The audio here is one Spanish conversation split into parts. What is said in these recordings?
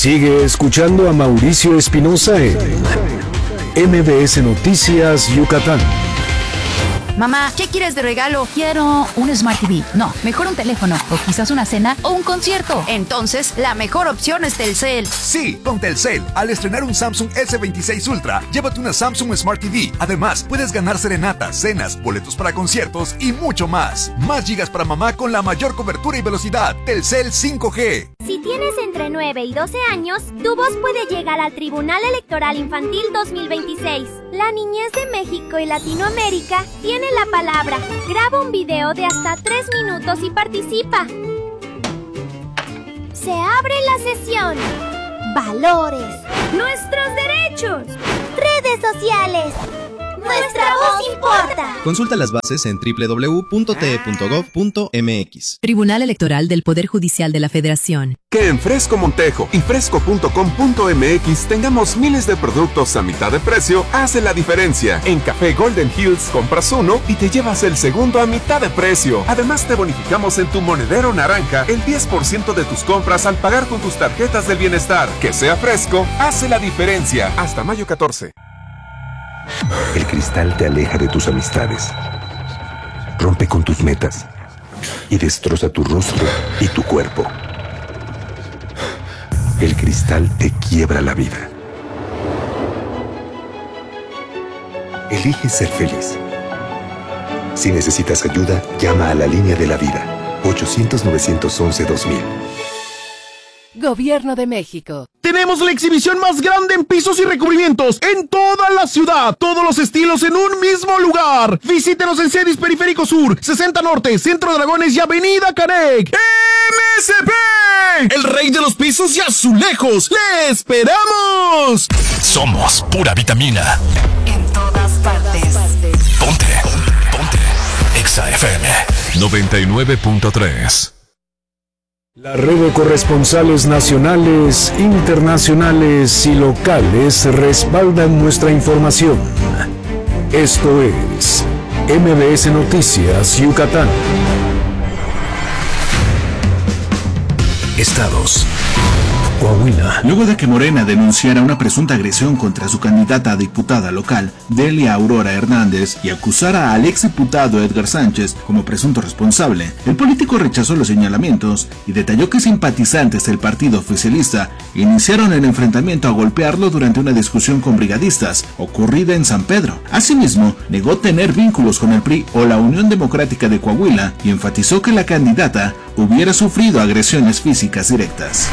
Sigue escuchando a Mauricio Espinosa en MBS Noticias Yucatán. Mamá, ¿qué quieres de regalo? Quiero un Smart TV. No, mejor un teléfono, o quizás una cena o un concierto. Entonces, la mejor opción es Telcel. Sí, con Telcel, al estrenar un Samsung S26 Ultra, llévate una Samsung Smart TV. Además, puedes ganar serenatas, cenas, boletos para conciertos y mucho más. Más gigas para mamá con la mayor cobertura y velocidad. Telcel 5G. Si tienes entre 9 y 12 años, tu voz puede llegar al Tribunal Electoral Infantil 2026. La niñez de México y Latinoamérica tiene la palabra. Graba un video de hasta 3 minutos y participa. Se abre la sesión. Valores. Nuestros derechos. Redes sociales. Nuestra voz importa. Consulta las bases en www.te.gov.mx. Tribunal Electoral del Poder Judicial de la Federación. Que en Fresco Montejo y fresco.com.mx tengamos miles de productos a mitad de precio hace la diferencia. En Café Golden Hills compras uno y te llevas el segundo a mitad de precio. Además te bonificamos en tu monedero naranja el 10% de tus compras al pagar con tus tarjetas del bienestar. Que sea fresco hace la diferencia. Hasta mayo 14. El cristal te aleja de tus amistades, rompe con tus metas y destroza tu rostro y tu cuerpo. El cristal te quiebra la vida. Elige ser feliz. Si necesitas ayuda, llama a la línea de la vida, 800-911-2000. Gobierno de México. Tenemos la exhibición más grande en pisos y recubrimientos en toda la ciudad. Todos los estilos en un mismo lugar. Visítenos en Cedis Periférico Sur, 60 Norte, Centro Dragones y Avenida Canec. MSP, el rey de los pisos y azulejos. ¡Le esperamos! Somos pura vitamina. En todas partes. Ponte Exa FM 99.3. La red de corresponsales nacionales, internacionales y locales respaldan nuestra información. Esto es MBS Noticias Yucatán. Estados. Coahuila. Luego de que Morena denunciara una presunta agresión contra su candidata a diputada local, Delia Aurora Hernández, y acusara al exdiputado Edgar Sánchez como presunto responsable, el político rechazó los señalamientos y detalló que simpatizantes del partido oficialista iniciaron el enfrentamiento a golpearlo durante una discusión con brigadistas ocurrida en San Pedro. Asimismo, negó tener vínculos con el PRI o la Unión Democrática de Coahuila y enfatizó que la candidata hubiera sufrido agresiones físicas directas.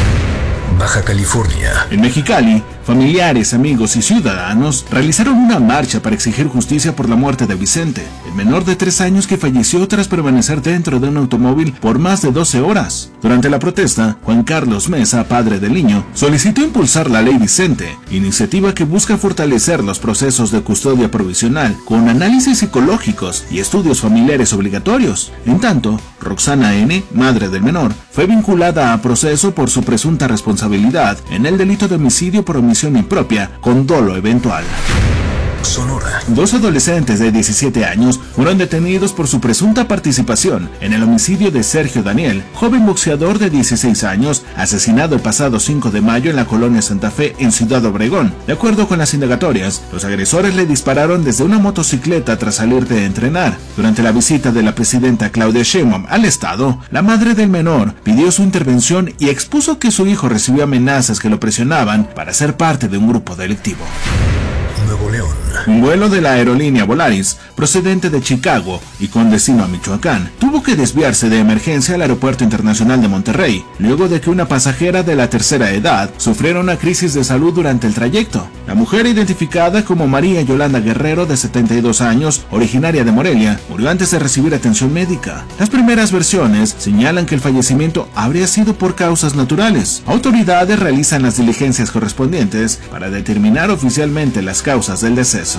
Baja California. En Mexicali, familiares, amigos y ciudadanos realizaron una marcha para exigir justicia por la muerte de Vicente, el menor de 3 años que falleció tras permanecer dentro de un automóvil por más de 12 horas. Durante la protesta, Juan Carlos Mesa, padre del niño, solicitó impulsar la Ley Vicente, iniciativa que busca fortalecer los procesos de custodia provisional con análisis psicológicos y estudios familiares obligatorios. En tanto, Roxana N., madre del menor, fue vinculada a proceso por su presunta responsabilidad en el delito de homicidio por omisión impropia con dolo eventual. Sonora. 2 adolescentes de 17 años fueron detenidos por su presunta participación en el homicidio de Sergio Daniel, joven boxeador de 16 años, asesinado el pasado 5 de mayo en la colonia Santa Fe en Ciudad Obregón. De acuerdo con las indagatorias, los agresores le dispararon desde una motocicleta tras salir de entrenar. Durante la visita de la presidenta Claudia Sheinbaum al estado, la madre del menor pidió su intervención y expuso que su hijo recibió amenazas que lo presionaban para ser parte de un grupo delictivo. Nuevo León. Un vuelo de la aerolínea Volaris, procedente de Chicago y con destino a Michoacán, tuvo que desviarse de emergencia al Aeropuerto Internacional de Monterrey, luego de que una pasajera de la tercera edad sufriera una crisis de salud durante el trayecto. La mujer, identificada como María Yolanda Guerrero, de 72 años, originaria de Morelia, murió antes de recibir atención médica. Las primeras versiones señalan que el fallecimiento habría sido por causas naturales. Autoridades realizan las diligencias correspondientes para determinar oficialmente las causas del deceso.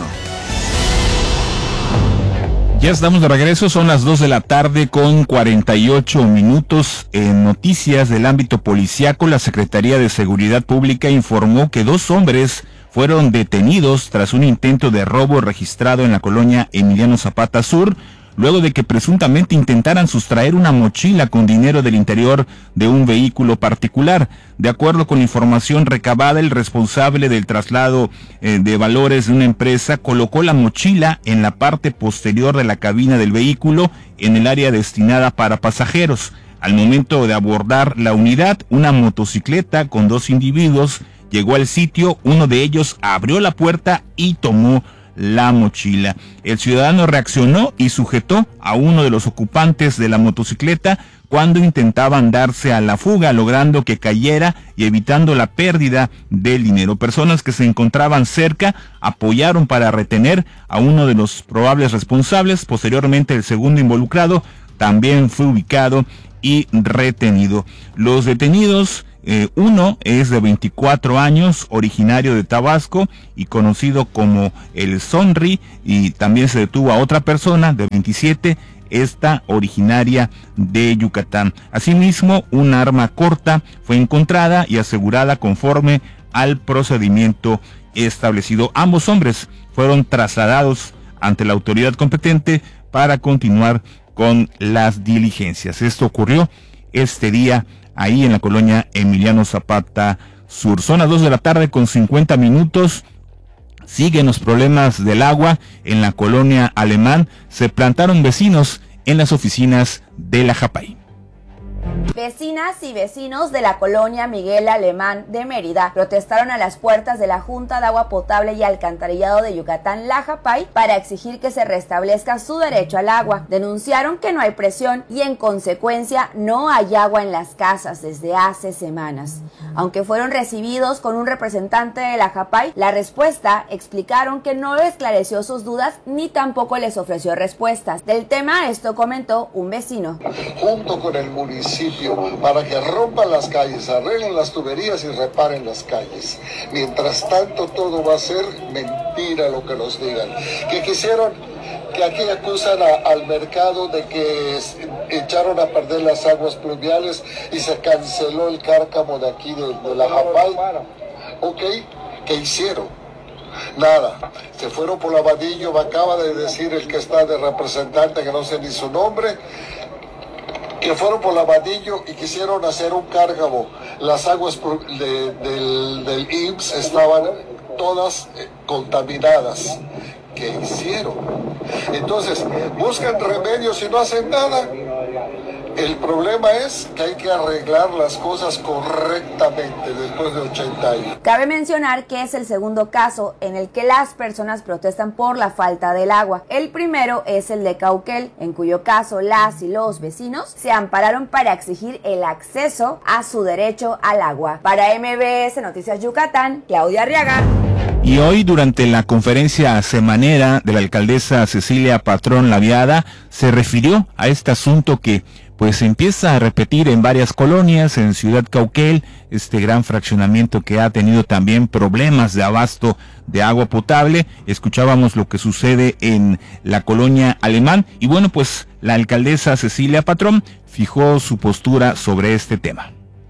Ya estamos de regreso, son las 2 de la tarde con 48 minutos. En noticias del ámbito policiaco, la Secretaría de Seguridad Pública informó que 2 hombres fueron detenidos tras un intento de robo registrado en la colonia Emiliano Zapata Sur. luego de que presuntamente intentaran sustraer una mochila con dinero del interior de un vehículo particular. De acuerdo con información recabada, el responsable del traslado de valores de una empresa colocó la mochila en la parte posterior de la cabina del vehículo en el área destinada para pasajeros. Al momento de abordar la unidad, una motocicleta con 2 individuos llegó al sitio. Uno de ellos abrió la puerta y tomó la mochila. El ciudadano reaccionó y sujetó a uno de los ocupantes de la motocicleta cuando intentaban darse a la fuga, logrando que cayera y evitando la pérdida del dinero. Personas que se encontraban cerca apoyaron para retener a uno de los probables responsables. Posteriormente, el segundo involucrado también fue ubicado y retenido. Los detenidos, uno es de 24 años, originario de Tabasco y conocido como el Sonri, y también se detuvo a otra persona de 27, esta originaria de Yucatán. Asimismo, un arma corta fue encontrada y asegurada conforme al procedimiento establecido. Ambos hombres fueron trasladados ante la autoridad competente para continuar con las diligencias. Esto ocurrió este día ahí en la colonia Emiliano Zapata Sur. Son las 2 de la tarde con 50 minutos. Siguen los problemas del agua en la colonia Alemán. Se plantaron vecinos en las oficinas de la JAPAY. Vecinas y vecinos de la colonia Miguel Alemán de Mérida protestaron a las puertas de la Junta de Agua Potable y Alcantarillado de Yucatán, la JAPAY, para exigir que se restablezca su derecho al agua. Denunciaron que no hay presión y en consecuencia no hay agua en las casas desde hace semanas. Aunque fueron recibidos con un representante de la JAPAY, la respuesta explicaron que no esclareció sus dudas ni tampoco les ofreció respuestas. Del tema esto comentó un vecino. Junto con el municipio para que rompan las calles, arreglen las tuberías y reparen las calles. Mientras tanto todo va a ser mentira lo que nos digan. Que quisieron, que aquí acusan al mercado de que echaron a perder las aguas pluviales y se canceló el cárcamo de aquí de la JAPAY. Ok, ¿qué hicieron? Nada, se fueron por Lavadillo, me acaba de decir el que está de representante, que no sé ni su nombre, que fueron por Lavadillo y quisieron hacer un cárcamo. Las aguas del IMSS estaban todas contaminadas. ¿Qué hicieron? Entonces, buscan remedios y no hacen nada. El problema es que hay que arreglar las cosas correctamente después de 80 años. Cabe mencionar que es el segundo caso en el que las personas protestan por la falta del agua. El primero es el de Cauquel, en cuyo caso las y los vecinos se ampararon para exigir el acceso a su derecho al agua. Para MBS Noticias Yucatán, Claudia Arriaga. Y hoy, durante la conferencia semanera de la alcaldesa Cecilia Patrón Laviada, se refirió a este asunto que pues se empieza a repetir en varias colonias, en Ciudad Cauquel, este gran fraccionamiento que ha tenido también problemas de abasto de agua potable. Escuchábamos lo que sucede en la colonia Alemán y bueno, pues la alcaldesa Cecilia Patrón fijó su postura sobre este tema.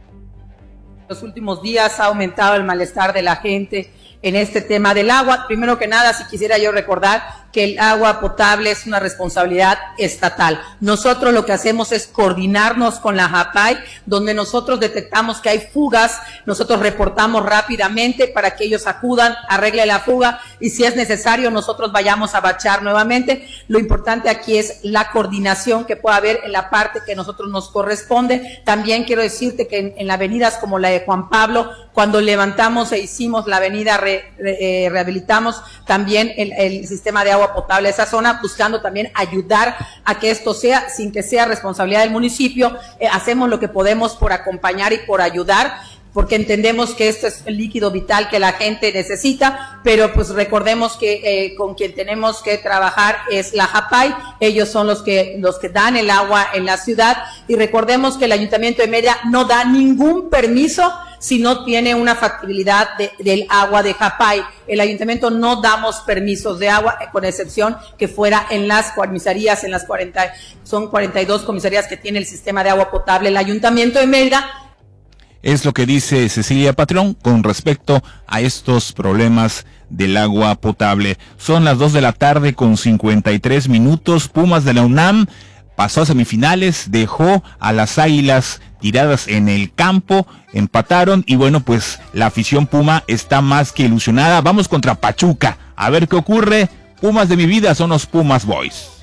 Los últimos días ha aumentado el malestar de la gente en este tema del agua. Primero que nada, si quisiera yo recordar que el agua potable es una responsabilidad estatal. Nosotros lo que hacemos es coordinarnos con la JAPAY, donde nosotros detectamos que hay fugas, nosotros reportamos rápidamente para que ellos acudan, arreglen la fuga y si es necesario nosotros vayamos a bachar nuevamente. Lo importante aquí es la coordinación que pueda haber en la parte que a nosotros nos corresponde. También quiero decirte que en avenidas como la de Juan Pablo, cuando levantamos e hicimos la avenida, rehabilitamos también el sistema de agua potable de esa zona, buscando también ayudar a que esto sea, sin que sea responsabilidad del municipio. Hacemos lo que podemos por acompañar y por ayudar, porque entendemos que esto es el líquido vital que la gente necesita, pero pues recordemos que con quien tenemos que trabajar es la JAPAY. Ellos son los que dan el agua en la ciudad, y recordemos que el Ayuntamiento de Mérida no da ningún permiso si no tiene una factibilidad del agua de JAPAY. El ayuntamiento no damos permisos de agua, con excepción que fuera en las comisarías, son 42 comisarías que tiene el sistema de agua potable el Ayuntamiento de Mérida. Es lo que dice Cecilia Patrón con respecto a estos problemas del agua potable. Son las 2 de la tarde con 53 minutos. Pumas de la UNAM pasó a semifinales, dejó a las Águilas tiradas en el campo, empataron y bueno, pues la afición Puma está más que ilusionada. Vamos contra Pachuca, a ver qué ocurre. Pumas de mi vida son los Pumas Boys.